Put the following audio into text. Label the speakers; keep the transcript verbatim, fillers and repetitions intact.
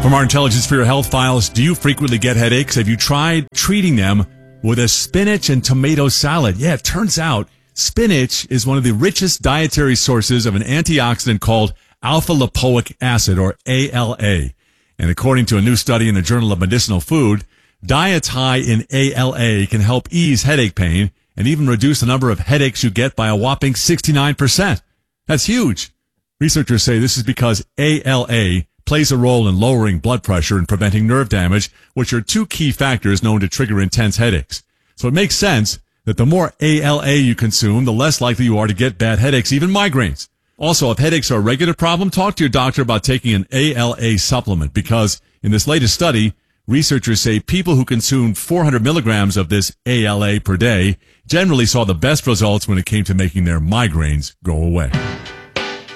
Speaker 1: From our Intelligence for Your Health files, do you frequently get headaches? Have you tried treating them with a spinach and tomato salad? Yeah, it turns out spinach is one of the richest dietary sources of an antioxidant called alpha-lipoic acid, or A L A. And according to a new study in the Journal of Medicinal Food, diets high in A L A can help ease headache pain and even reduce the number of headaches you get by a whopping sixty-nine percent. That's huge. Researchers say this is because A L A plays a role in lowering blood pressure and preventing nerve damage, which are two key factors known to trigger intense headaches. So it makes sense that the more A L A you consume, the less likely you are to get bad headaches, even migraines. Also, if headaches are a regular problem, talk to your doctor about taking an A L A supplement, because in this latest study, researchers say people who consumed four hundred milligrams of this A L A per day generally saw the best results when it came to making their migraines go away.